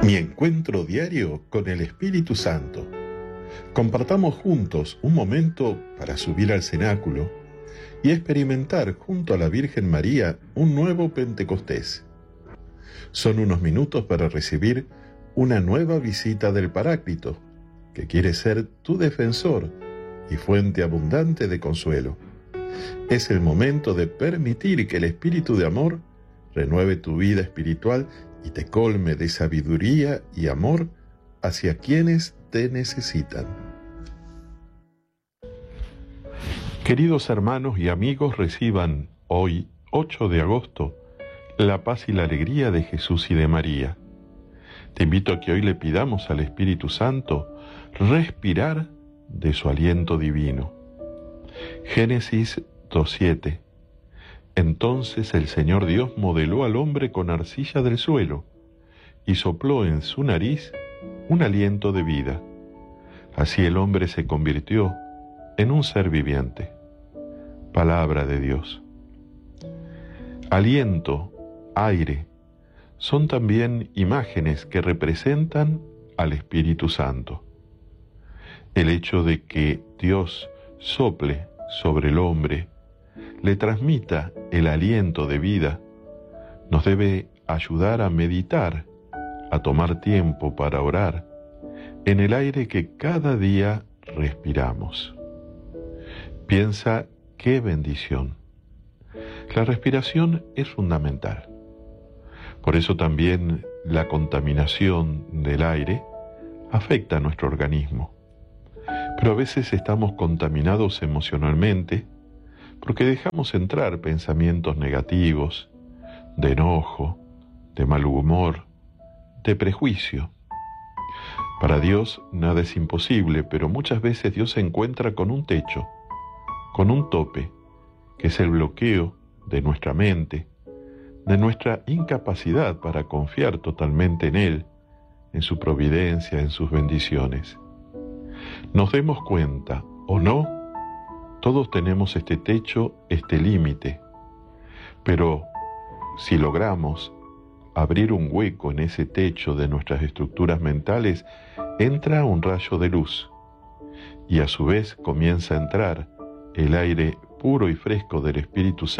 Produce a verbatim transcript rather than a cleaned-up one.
Mi encuentro diario con el Espíritu Santo. Compartamos juntos un momento para subir al cenáculo y experimentar junto a la Virgen María un nuevo Pentecostés. Son unos minutos para recibir una nueva visita del Paráclito, que quiere ser tu defensor y fuente abundante de consuelo. Es el momento de permitir que el Espíritu de amor renueve tu vida espiritual y te colme de sabiduría y amor hacia quienes te necesitan. Queridos hermanos y amigos, reciban hoy, ocho de agosto, la paz y la alegría de Jesús y de María. Te invito a que hoy le pidamos al Espíritu Santo respirar de su aliento divino. Génesis dos siete. Entonces el Señor Dios modeló al hombre con arcilla del suelo y sopló en su nariz un aliento de vida. Así el hombre se convirtió en un ser viviente. Palabra de Dios. Aliento, aire, son también imágenes que representan al Espíritu Santo. El hecho de que Dios sople sobre el hombre, le transmita el aliento de vida, nos debe ayudar a meditar, a tomar tiempo para orar en el aire que cada día respiramos. Piensa qué bendición. La respiración es fundamental. Por eso también la contaminación del aire afecta a nuestro organismo. Pero a veces estamos contaminados emocionalmente porque dejamos entrar pensamientos negativos, de enojo, de mal humor, de prejuicio. Para Dios nada es imposible, pero muchas veces Dios se encuentra con un techo, con un tope, que es el bloqueo de nuestra mente, de nuestra incapacidad para confiar totalmente en Él, en su providencia, en sus bendiciones. Nos demos cuenta, o no, todos tenemos este techo, este límite, pero si logramos abrir un hueco en ese techo de nuestras estructuras mentales, entra un rayo de luz y a su vez comienza a entrar el aire puro y fresco del Espíritu Santo